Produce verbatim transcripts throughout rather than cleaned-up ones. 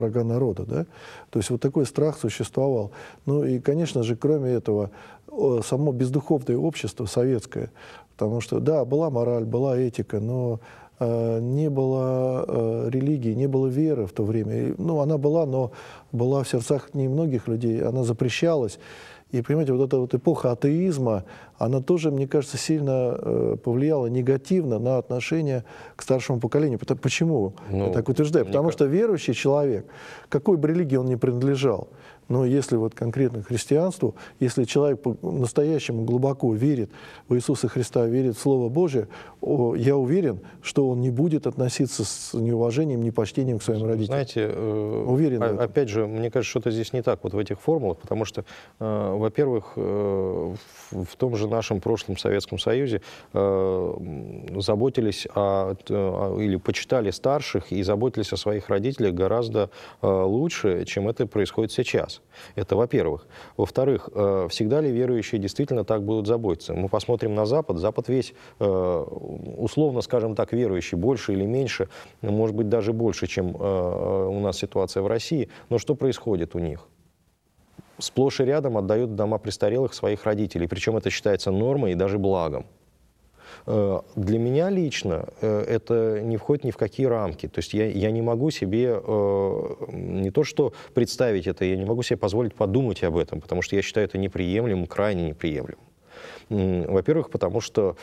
врага народа, да? То есть вот такой страх существовал. Ну и, конечно же, кроме этого, само бездуховное общество советское, потому что, да, была мораль, была этика, но э, не было э, религии, не было веры в то время. И, ну, она была, но была в сердцах немногих людей, она запрещалась. И, понимаете, вот эта вот эпоха атеизма, она тоже, мне кажется, сильно э, повлияла негативно на отношение к старшему поколению. Почему ну, я так утверждаю? Потому никак. Что верующий человек, какой бы религии он ни принадлежал, но если вот конкретно христианству, если человек по-настоящему глубоко верит в Иисуса Христа, верит в Слово Божие, о, я уверен, что он не будет относиться с неуважением, непочтением к своим родителям. Знаете, э, уверен а, опять же, мне кажется, что-то здесь не так вот в этих формулах, потому что, э, во-первых, э, в, в том же нашем прошлом Советском Союзе э, заботились о, о, или почитали старших и заботились о своих родителях гораздо э, лучше, чем это происходит сейчас. Это во-первых. Во-вторых, всегда ли верующие действительно так будут заботиться? Мы посмотрим на Запад. Запад весь, условно скажем так, верующий, больше или меньше, может быть, даже больше, чем у нас ситуация в России. Но что происходит у них? Сплошь и рядом отдают дома престарелых своих родителей. Причем это считается нормой и даже благом. Для меня лично это не входит ни в какие рамки. То есть я, я не могу себе не то что представить это, я не могу себе позволить подумать об этом, потому что я считаю это неприемлемым, крайне неприемлемым. Во-первых, потому что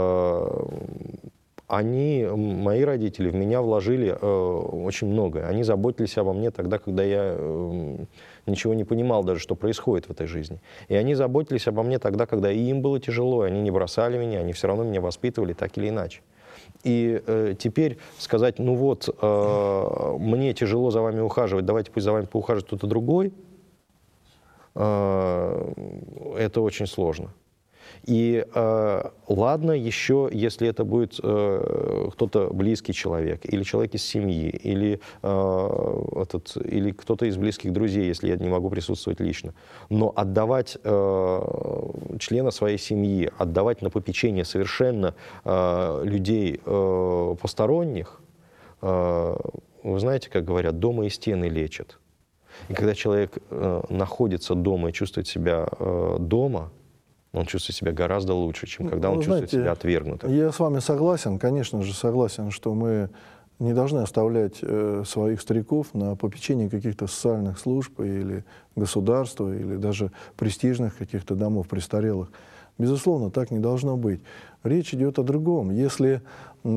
они, мои родители, в меня вложили очень многое. Они заботились обо мне тогда, когда я ничего не понимал даже, что происходит в этой жизни. И они заботились обо мне тогда, когда и им было тяжело, и они не бросали меня, они все равно меня воспитывали так или иначе. И э, теперь сказать, ну вот, э, мне тяжело за вами ухаживать, давайте пусть за вами поухаживает кто-то другой, э, это очень сложно. И э, ладно еще, если это будет э, кто-то близкий человек, или человек из семьи, или, э, этот, или кто-то из близких друзей, если я не могу присутствовать лично. Но отдавать э, члена своей семьи, отдавать на попечение совершенно э, людей э, посторонних, э, вы знаете, как говорят, дома и стены лечат. И когда человек э, находится дома и чувствует себя э, дома, он чувствует себя гораздо лучше, чем когда он ну, чувствует знаете, себя отвергнутым. Я с вами согласен, конечно же согласен, что мы не должны оставлять э, своих стариков на попечении каких-то социальных служб или государства, или даже престижных каких-то домов престарелых. Безусловно, так не должно быть. Речь идет о другом. Если э,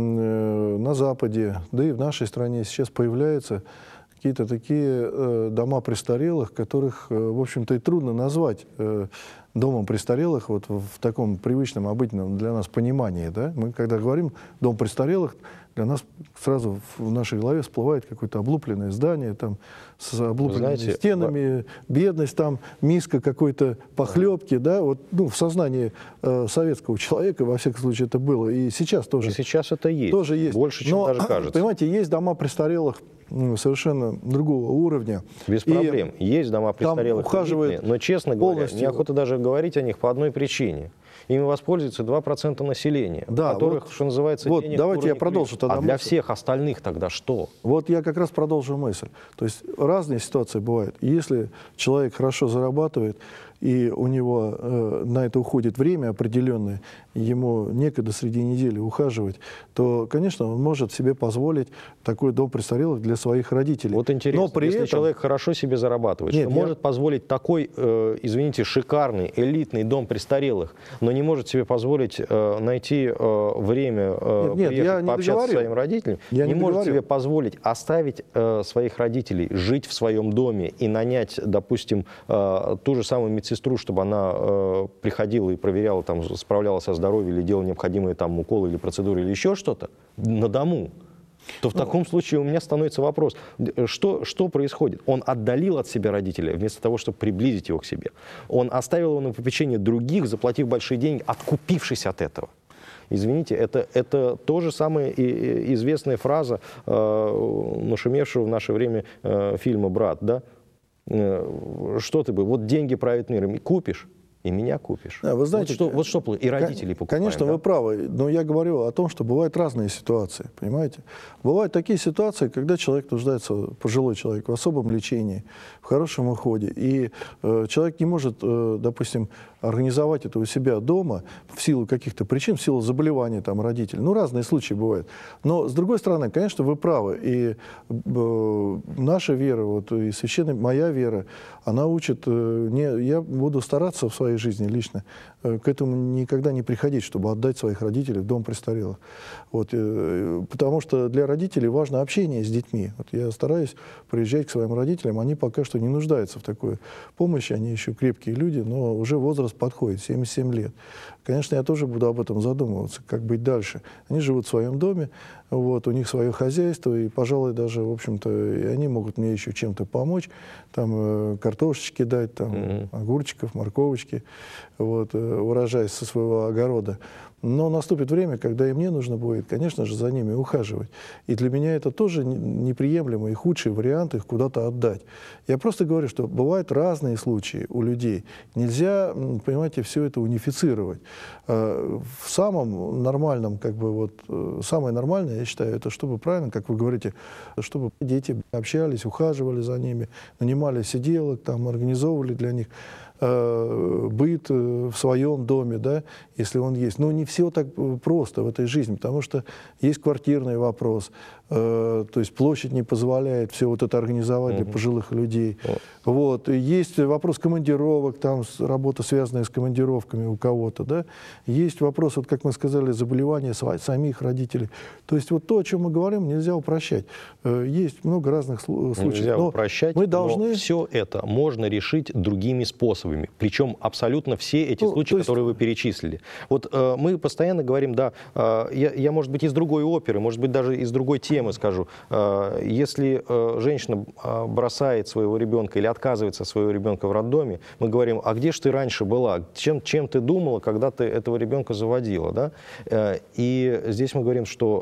на Западе, да и в нашей стране сейчас появляются какие-то такие э, дома престарелых, которых, э, в общем-то, и трудно назвать э, домом престарелых вот в, в таком привычном, обыденном для нас понимании. Да? Мы, когда говорим «дом престарелых», для нас сразу в нашей голове всплывает какое-то облупленное здание, там, с облупленными знаете, стенами, бедность, там, миска какой-то похлебки. Да? Вот, ну, в сознании э, советского человека, во всяком случае, это было. И сейчас тоже. И сейчас это есть. Тоже есть. Больше, чем Но, даже кажется. Понимаете, есть дома престарелых совершенно другого уровня. Без и проблем. Есть дома престарелых, ухаживают, но, честно говоря, неохота даже говорить о них по одной причине. Ими воспользуются два процента населения, да, которых, вот, что называется, вот, давайте я продолжу тогда А для мысль. всех остальных тогда что? Вот я как раз продолжу мысль. То есть разные ситуации бывают. Если человек хорошо зарабатывает, и у него э, на это уходит время определенное, ему некогда среди недели ухаживать, то, конечно, он может себе позволить такой дом престарелых для своих родителей. Вот интересно, но при если этом... человек хорошо себе зарабатывает, Нет, что я... может позволить такой, э, извините, шикарный, элитный дом престарелых, но не может себе позволить э, найти э, время э, нет, нет, приехать пообщаться со своим родителем, я не, не может себе позволить оставить э, своих родителей, жить в своем доме и нанять, допустим, э, ту же самую медицинскую сестру, чтобы она э, приходила и проверяла, там, справлялась о здоровье или делала необходимые там уколы или процедуры или еще что-то на дому, то в ну, таком случае у меня становится вопрос, что, что происходит? Он отдалил от себя родителя вместо того, чтобы приблизить его к себе. Он оставил его на попечение других, заплатив большие деньги, откупившись от этого. Извините, это, это то же самая известная фраза, э, нашумевшего в наше время э, фильма «Брат», да? Что ты бы, вот деньги правят миром, купишь, и меня купишь. Да, вы знаете, вот, что, вот что и родителей покупаем. Конечно, да? вы правы, но я говорю о том, что бывают разные ситуации, понимаете? Бывают такие ситуации, когда человек нуждается, пожилой человек, в особом лечении, в хорошем уходе, и э, человек не может, э, допустим, организовать это у себя дома в силу каких-то причин, в силу заболевания там, родителей. Ну, разные случаи бывают. Но, с другой стороны, конечно, вы правы. И э, наша вера, вот, и священная моя вера, она учит, э, не, я буду стараться в своей жизни лично э, к этому никогда не приходить, чтобы отдать своих родителей в дом престарелых. Вот, э, потому что для родителей важно общение с детьми. Вот я стараюсь приезжать к своим родителям, они пока что не нуждаются в такой помощи, они еще крепкие люди, но уже возраст подходит, семьдесят семь лет. Конечно, я тоже буду об этом задумываться, как быть дальше. Они живут в своем доме, вот, у них свое хозяйство, и, пожалуй, даже, в общем-то, и они могут мне еще чем-то помочь, там, э, картошечки дать, там, mm-hmm. огурчиков, морковочки, вот, э, урожай со своего огорода. Но наступит время, когда и мне нужно будет, конечно же, за ними ухаживать. И для меня это тоже неприемлемый и худший вариант их куда-то отдать. Я просто говорю, что бывают разные случаи у людей. Нельзя, понимаете, все это унифицировать. В самом нормальном, как бы вот, самое нормальное, я считаю, это чтобы правильно, как вы говорите, чтобы дети общались, ухаживали за ними, нанимали сиделок, там, организовывали для них быт в своем доме, да, если он есть. Но не все так просто в этой жизни, потому что есть квартирный вопрос, э, то есть площадь не позволяет все вот это организовать для пожилых людей. Вот. И есть вопрос командировок, там работа, связанная с командировками у кого-то, да. Есть вопрос, вот как мы сказали, заболевания самих родителей. То есть вот то, о чем мы говорим, нельзя упрощать. Есть много разных случаев. Нельзя но упрощать, мы должны... но все это можно решить другими способами. Причем абсолютно все эти ну, случаи, есть... которые вы перечислили. Вот э, мы постоянно говорим, да, э, я, я, может быть, из другой оперы, может быть, даже из другой темы скажу. Э, если э, женщина бросает своего ребенка или отказывается от своего ребенка в роддоме, мы говорим, а где же ты раньше была? Чем, чем ты думала, когда ты этого ребенка заводила? Да? Э, и здесь мы говорим, что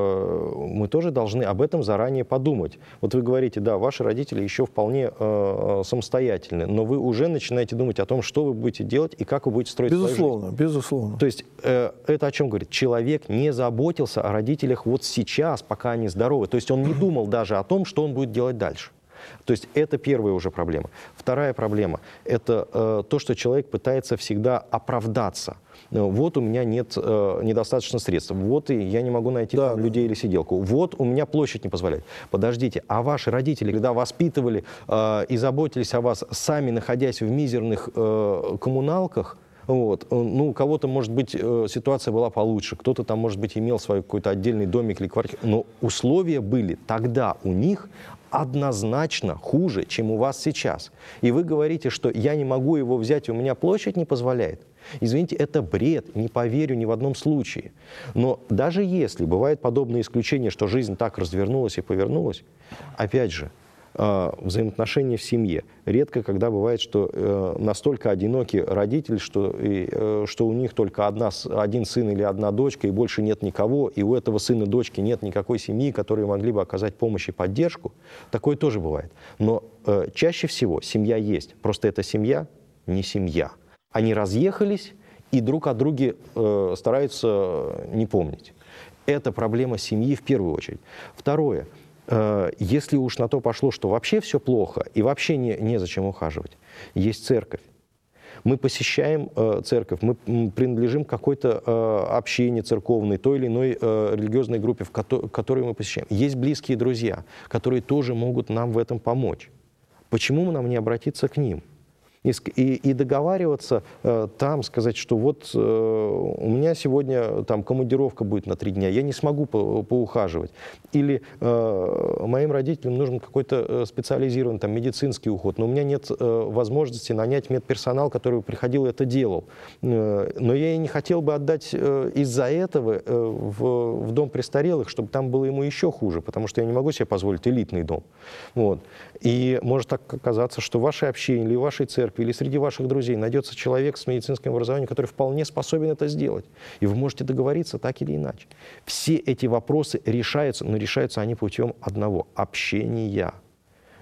э, мы тоже должны об этом заранее подумать. Вот вы говорите, да, ваши родители еще вполне э, самостоятельны, но вы уже начинаете думать о том, что вы будете делать и как вы будете строить свою жизнь. Безусловно, безусловно. То есть э, это о чем говорит? Человек не заботился о родителях вот сейчас, пока они здоровы. То есть он не думал даже о том, что он будет делать дальше. То есть это первая уже проблема. Вторая проблема – это э, то, что человек пытается всегда оправдаться. Вот у меня нет э, недостаточно средств, вот и я не могу найти да, там, да. людей или сиделку, вот у меня площадь не позволяет. Подождите, а ваши родители, когда воспитывали э, и заботились о вас, сами находясь в мизерных э, коммуналках, вот, ну, у кого-то, может быть, э, ситуация была получше, кто-то там, может быть, имел свой какой-то отдельный домик или квартиру, но условия были тогда у них однозначно хуже, чем у вас сейчас. И вы говорите, что я не могу его взять, у меня площадь не позволяет. Извините, это бред, не поверю ни в одном случае. Но даже если бывают подобные исключения, что жизнь так развернулась и повернулась, опять же, э, взаимоотношения в семье. Редко когда бывает, что э, настолько одинокий родитель, что, и, э, что у них только одна, один сын или одна дочка, и больше нет никого, и у этого сына, дочки нет никакой семьи, которые могли бы оказать помощь и поддержку. Такое тоже бывает. Но э, чаще всего семья есть, просто эта семья не семья. Они разъехались и друг о друге э, стараются не помнить. Это проблема семьи в первую очередь. Второе. Э, если уж на то пошло, что вообще все плохо и вообще не, незачем ухаживать, есть церковь. Мы посещаем э, церковь, мы принадлежим к какой-то э, общине церковной, той или иной э, религиозной группе, в ко- которую мы посещаем. Есть близкие друзья, которые тоже могут нам в этом помочь. Почему нам не обратиться к ним? И, и договариваться э, там, сказать, что вот э, у меня сегодня там командировка будет на три дня, я не смогу по, поухаживать. Или э, моим родителям нужен какой-то специализированный там, медицинский уход, но у меня нет э, возможности нанять медперсонал, который приходил и это делал. Э, но я и не хотел бы отдать э, из-за этого э, в, в дом престарелых, чтобы там было ему еще хуже, потому что я не могу себе позволить элитный дом. Вот. И может так оказаться, что в вашей общине или в вашей церкви или среди ваших друзей найдется человек с медицинским образованием, который вполне способен это сделать. И вы можете договориться так или иначе. Все эти вопросы решаются, но решаются они путем одного – общения.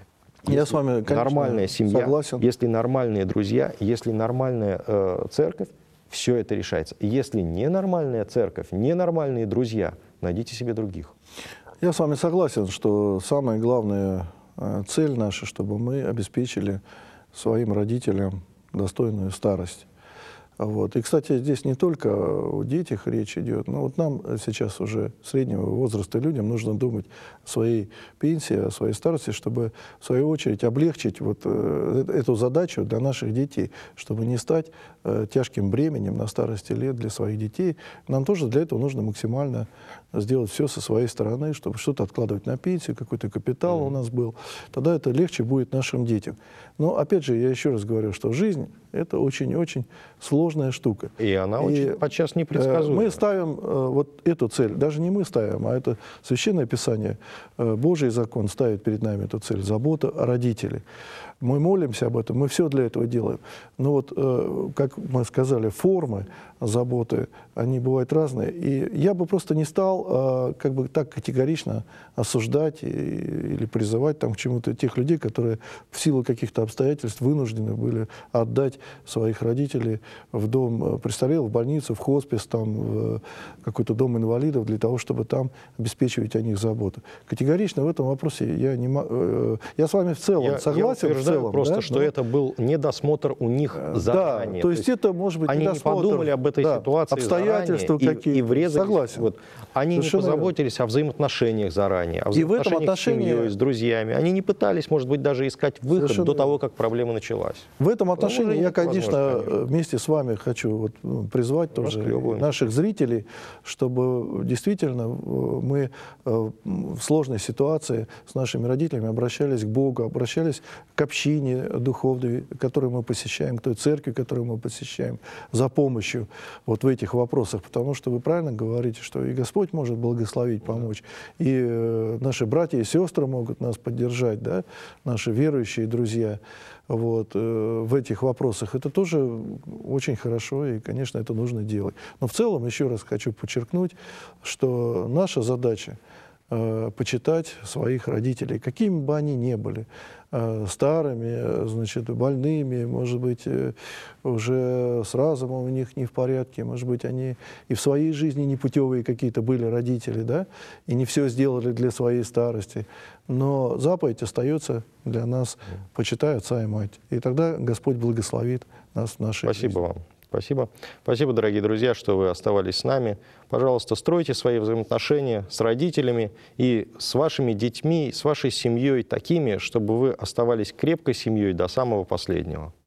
Я с вами, конечно, нормальная семья, согласен. если нормальные друзья, если нормальная э, церковь, все это решается. Если ненормальная церковь, ненормальные друзья, найдите себе других. Я с вами согласен, что самая главная э, цель наша, чтобы мы обеспечили своим родителям достойную старость. Вот. И, кстати, здесь не только о детях речь идет, но вот нам сейчас уже среднего возраста людям нужно думать о своей пенсии, о своей старости, чтобы, в свою очередь, облегчить вот, э, эту задачу для наших детей, чтобы не стать э, тяжким бременем на старости лет для своих детей. Нам тоже для этого нужно максимально сделать все со своей стороны, чтобы что-то откладывать на пенсию, какой-то капитал mm-hmm. у нас был. Тогда это легче будет нашим детям. Но, опять же, я еще раз говорю, что жизнь — это очень-очень сложная штука. И она очень И, подчас непредсказуема. Мы ставим э, вот эту цель, даже не мы ставим, а это Священное Писание, э, Божий закон ставит перед нами эту цель — забота о родителях. Мы молимся об этом, мы все для этого делаем. Но вот, э, как мы сказали, формы заботы, они бывают разные. И я бы просто не стал э, как бы так категорично осуждать и, или призывать там, к чему-то тех людей, которые в силу каких-то обстоятельств вынуждены были отдать своих родителей в дом престарелых, в больницу, в хоспис, там, в какой-то дом инвалидов для того, чтобы там обеспечивать о них заботу. Категорично в этом вопросе я не могу. Я с вами в целом я, согласен. Я в целом, просто, да? что Но... это был недосмотр у них заранее. Да, то есть, то есть это может быть они недосмотр. не подумали об этой да, ситуации обстоятельства заранее какие-то. И, и врезались. Согласен. Вот. Они Совершенно не позаботились верно. О взаимоотношениях заранее, о взаимоотношениях и в этом отношении... с семьей, с друзьями. Они не пытались, может быть, даже искать выход Совершенно до того, как проблема началась. В этом отношении я, конечно, конечно, вместе с вами хочу вот, ну, призвать тоже наших зрителей, чтобы действительно мы в сложной ситуации с нашими родителями обращались к Богу, обращались к общине духовной, которую мы посещаем, к той церкви, которую мы посещаем, за помощью вот в этих вопросах. Потому что вы правильно говорите, что и Господь может благословить, помочь, и наши братья и сестры могут нас поддержать, да, наши верующие друзья. Вот, э, в этих вопросах. Это тоже очень хорошо, и, конечно, это нужно делать. Но в целом, еще раз хочу подчеркнуть, что наша задача э, почитать своих родителей, какими бы они ни были, э, старыми, значит, больными, может быть, э, уже с разумом у них не в порядке, может быть, они и в своей жизни непутевые какие-то были родители, да, и не все сделали для своей старости. Но заповедь остается для нас: почитай отца и мать. И тогда Господь благословит нас в нашей жизни. Спасибо вам. Спасибо. Спасибо, дорогие друзья, что вы оставались с нами. Пожалуйста, стройте свои взаимоотношения с родителями и с вашими детьми, с вашей семьей такими, чтобы вы оставались крепкой семьей до самого последнего.